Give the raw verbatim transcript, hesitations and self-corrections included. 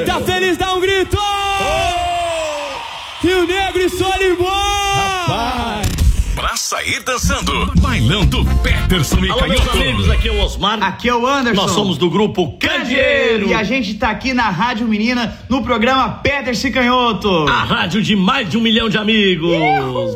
Quem tá feliz dá um grito! Rio Negro e Solimões! Rapaz! Pra sair dançando, bailão do Peterson e Alô, Canhoto. meus amigos, aqui é o Osmar. Aqui é o Anderson. Nós somos do grupo Candeeiro. E a gente tá aqui na Rádio Menina, no programa Peterson e Canhoto. A rádio de mais de um milhão de amigos. Uhul.